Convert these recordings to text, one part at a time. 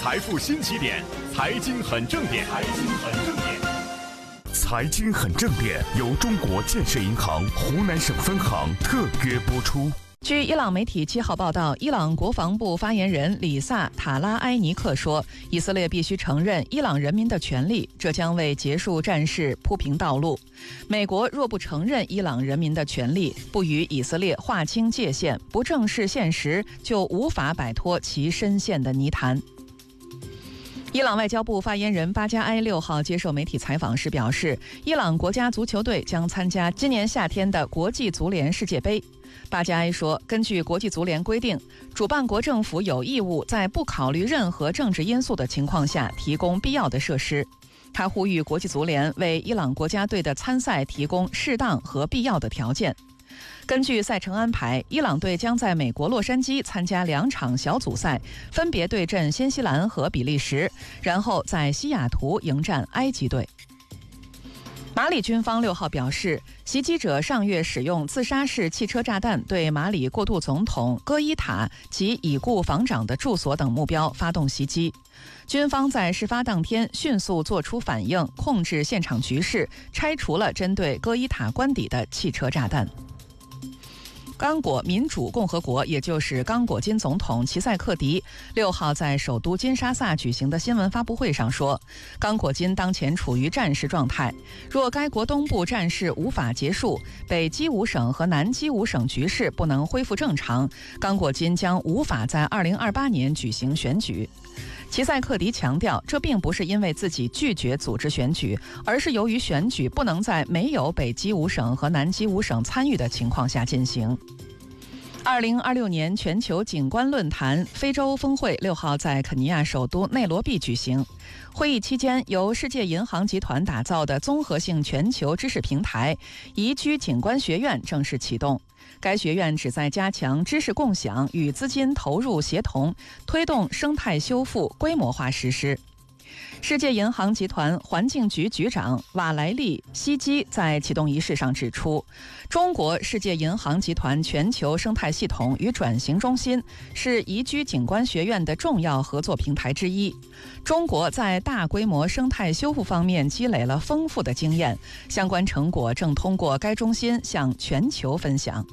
财富新起点，财经很正点，财经很正点。财经很正点由中国建设银行湖南省分行特约播出。 据伊朗媒体7号报道，伊朗国防部发言人里萨塔拉埃尼克说，以色列必须承认伊朗人民的权利，这将为结束战事铺平道路。美国若不承认伊朗人民的权利，不与以色列划清界限，不正视现实，就无法摆脱其深陷的泥潭。伊朗外交部发言人巴加埃6号接受媒体采访时表示，伊朗国家足球队将参加今年夏天的国际足联世界杯。巴加埃说，根据国际足联规定，主办国政府有义务在不考虑任何政治因素的情况下提供必要的设施。他呼吁国际足联为伊朗国家队的参赛提供适当和必要的条件。根据赛程安排，伊朗队将在美国洛杉矶参加2场小组赛，分别对阵新西兰和比利时，然后在西雅图迎战埃及队。马里军方6号表示，袭击者上月使用自杀式汽车炸弹对马里过渡总统戈伊塔及已故防长的住所等目标发动袭击。军方在事发当天迅速作出反应，控制现场局势，拆除了针对戈伊塔官邸的汽车炸弹。刚果民主共和国，也就是刚果金总统齐塞克迪6号在首都金沙萨举行的新闻发布会上说，刚果金当前处于战时状态，若该国东部战事无法结束，北基伍省和南基伍省局势不能恢复正常，刚果金将无法在2028年举行选举。齐塞克迪强调，这并不是因为自己拒绝组织选举，而是由于选举不能在没有北基伍省和南基伍省参与的情况下进行。2026年全球景观论坛非洲峰会6号在肯尼亚首都内罗毕举行。会议期间，由世界银行集团打造的综合性全球知识平台宜居景观学院正式启动。该学院旨在加强知识共享与资金投入协同，推动生态修复规模化实施。世界银行集团环境局局长瓦莱利·希基在启动仪式上指出，中国世界银行集团全球生态系统与转型中心是宜居景观学院的重要合作平台之一。中国在大规模生态修复方面积累了丰富的经验，相关成果正通过该中心向全球分享。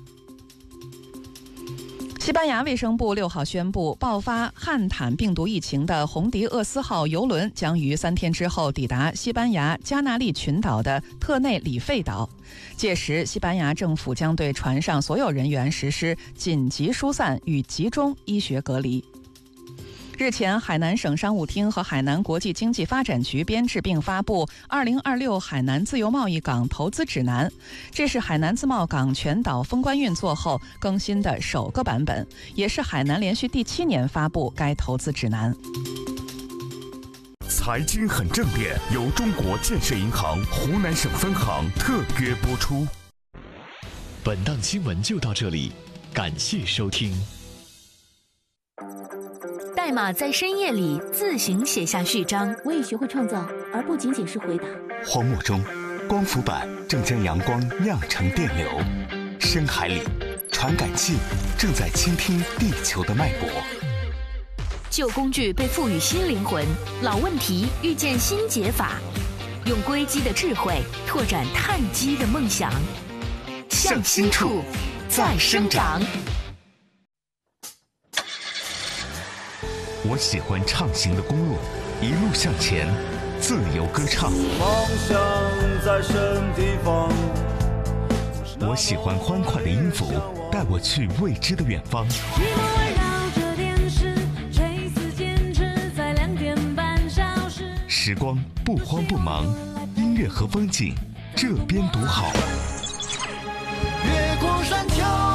西班牙卫生部6号宣布，爆发汉坦病毒疫情的红迪厄斯号邮轮将于3天之后抵达西班牙加那利群岛的特内里费岛。届时，西班牙政府将对船上所有人员实施紧急疏散与集中医学隔离。日前，海南省商务厅和海南国际经济发展局编制并发布2026海南自由贸易港投资指南，这是海南自贸港全岛封关运作后更新的首个版本，也是海南连续第7年发布该投资指南。 财经很正点由中国建设银行湖南省分行特约播出。 本档新闻就到这里，感谢收听。 代码在深夜里自行写下序章。 我已学会创造，而不仅仅是回答。 荒漠中，光伏板正将阳光酿成电流；深海里，传感器正在倾听地球的脉搏。 旧工具被赋予新灵魂，老问题遇见新解法，用硅基的智慧拓展碳基的梦想，向心处再生长。 我喜欢畅行的公路，一路向前，自由歌唱。 梦想在什地方？ 我喜欢欢快的音符，带我去未知的远方。时光不慌不忙，乐和风景，这边独好。 越过山丘。